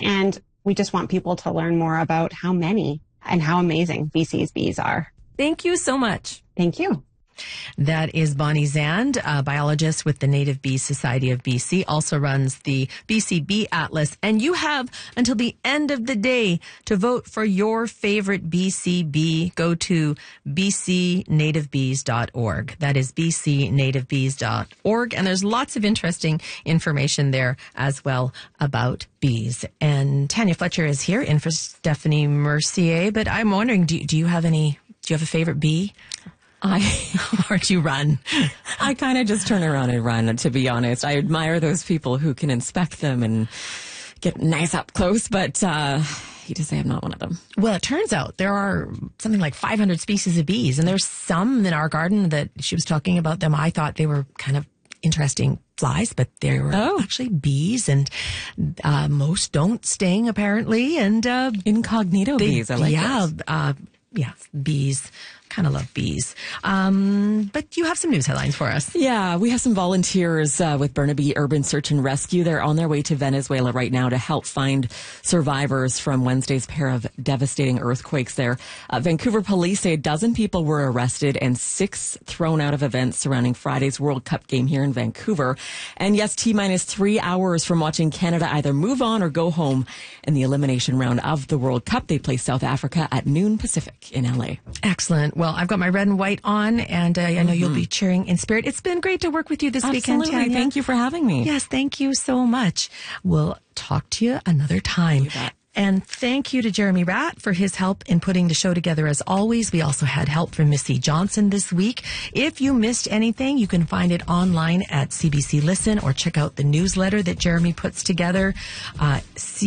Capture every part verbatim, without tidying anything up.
And we just want people to learn more about how many and how amazing B C's bees are. Thank you so much. Thank you. That is Bonnie Zand, a biologist with the Native Bee Society of B C, also runs the B C Bee Atlas. And you have until the end of the day to vote for your favorite B C bee. Go to b c native bees dot org. That is b c native bees dot org. And there's lots of interesting information there as well about bees. And Tanya Fletcher is here in for Stephanie Mercier. But I'm wondering, do, do you have any, do you have a favorite bee? I or do you run? I kind of just turn around and run, to be honest. I admire those people who can inspect them and get nice up close, but uh, you just say I'm not one of them. Well, it turns out there are something like five hundred species of bees, and there's some in our garden that she was talking about them. I thought they were kind of interesting flies, but they were oh. actually bees, and uh, most don't sting, apparently. And uh, incognito they, bees, I like yeah, uh, yeah, bees. Kind of love bees. Um, but you have some news headlines for us. Yeah, we have some volunteers uh, with Burnaby Urban Search and Rescue. They're on their way to Venezuela right now to help find survivors from Wednesday's pair of devastating earthquakes there. Uh, Vancouver police say a dozen people were arrested and six thrown out of events surrounding Friday's World Cup game here in Vancouver. And yes, T-minus three hours from watching Canada either move on or go home in the elimination round of the World Cup. They play South Africa at noon Pacific in L A. Excellent. Well, I've got my red and white on, and uh, I know mm-hmm. you'll be cheering in spirit. It's been great to work with you this Absolutely. weekend, Tanya. Thank you for having me. Yes, thank you so much. We'll talk to you another time. And thank you to Jeremy Ratt for his help in putting the show together as always. We also had help from Missy Johnson this week. If you missed anything, you can find it online at C B C Listen or check out the newsletter that Jeremy puts together, uh,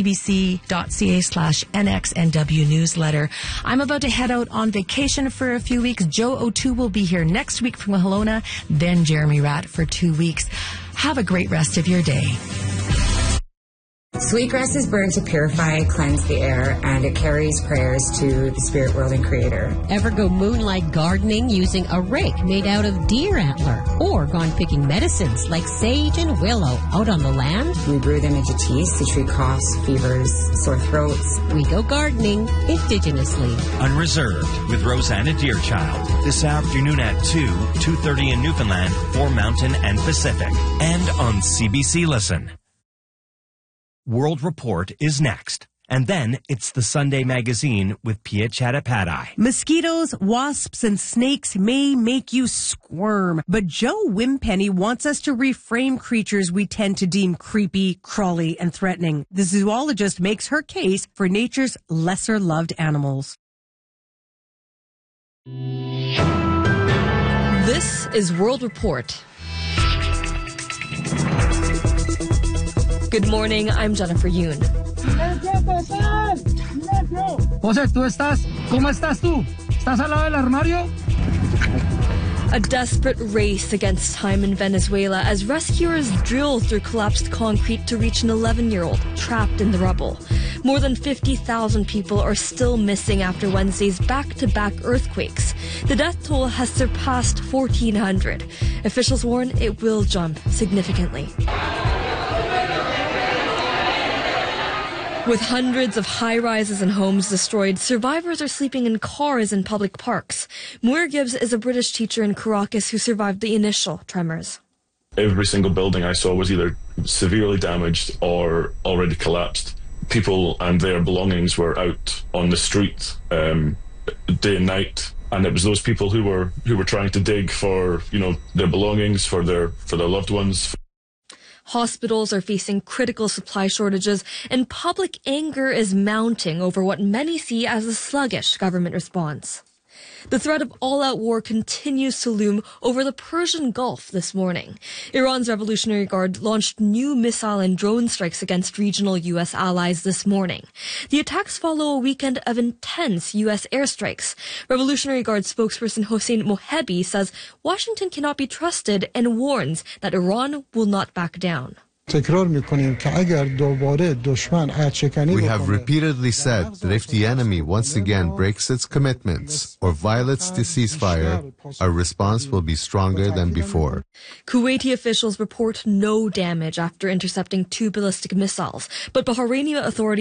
cbc.ca slash NXNW newsletter. I'm about to head out on vacation for a few weeks. Joe O'Toole will be here next week from Kelowna, then Jeremy Ratt for two weeks. Have a great rest of your day. Sweetgrass is burned to purify, cleanse the air, and it carries prayers to the spirit world and creator. Ever go moonlight gardening using a rake made out of deer antler? Or gone picking medicines like sage and willow out on the land? We brew them into teas to treat coughs, fevers, sore throats. We go gardening indigenously. Unreserved with Rosanna Deerchild. This afternoon at two, two thirty in Newfoundland for Mountain and Pacific. And on C B C Listen. World Report is next. And then it's the Sunday Magazine with Pia Chattopadhyay. Mosquitoes, wasps, and snakes may make you squirm, but Joe Wimpenny wants us to reframe creatures we tend to deem creepy, crawly, and threatening. The zoologist makes her case for nature's lesser-loved animals. This is World Report. Good morning, I'm Jennifer Yoon. José, ¿tú estás? ¿Cómo estás tú? ¿Estás al lado del armario? A desperate race against time in Venezuela as rescuers drill through collapsed concrete to reach an eleven-year-old trapped in the rubble. More than fifty thousand people are still missing after Wednesday's back-to-back earthquakes. The death toll has surpassed fourteen hundred. Officials warn it will jump significantly. With hundreds of high-rises and homes destroyed, survivors are sleeping in cars in public parks. Muir Gibbs is a British teacher in Caracas who survived the initial tremors. Every single building I saw was either severely damaged or already collapsed. People and their belongings were out on the street um, day and night, and it was those people who were who were trying to dig for, you know, their belongings, for their for their loved ones. Hospitals are facing critical supply shortages, and public anger is mounting over what many see as a sluggish government response. The threat of all-out war continues to loom over the Persian Gulf this morning. Iran's Revolutionary Guard launched new missile and drone strikes against regional U S allies this morning. The attacks follow a weekend of intense U S airstrikes. Revolutionary Guard spokesperson Hossein Mohebi says Washington cannot be trusted and warns that Iran will not back down. We have repeatedly said that if the enemy once again breaks its commitments or violates the ceasefire, our response will be stronger than before. Kuwaiti officials report no damage after intercepting two ballistic missiles, but Bahraini authorities